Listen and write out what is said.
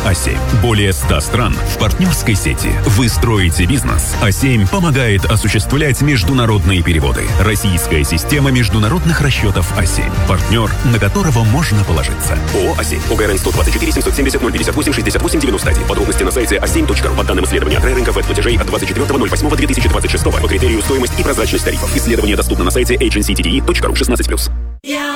А7. Более 100 стран в партнерской сети. Вы строите бизнес. А7 помогает осуществлять международные переводы. Российская система международных расчетов А7. Партнер, на которого можно положиться. ООО «А7». ОГРН 124 770 058 68 91. Подробности на сайте a7.ru. По данным исследования рынка платежей от 24.08.2026 по критерию стоимость и прозрачность тарифов. Исследование доступно на сайте agencydde.ru 16+.